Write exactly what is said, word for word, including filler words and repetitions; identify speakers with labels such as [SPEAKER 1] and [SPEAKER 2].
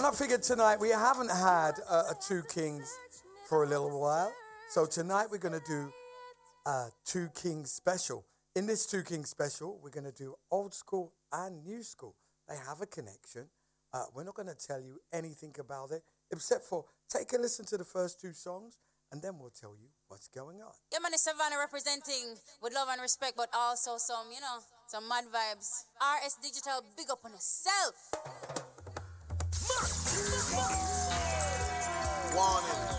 [SPEAKER 1] And I figured tonight we haven't had a, a Two Kings for a little while. So tonight we're going to do a Two Kings special. In this Two Kings special, we're going to do old school and new school. They have a connection. Uh, we're not going to tell you anything about it, except for take a listen to the first two songs, and then we'll tell you what's going on.
[SPEAKER 2] Yeah, man, it's Savannah representing with love and respect, but also some, you know, some mad vibes. R S Digital, big up on yourself.
[SPEAKER 3] Warning.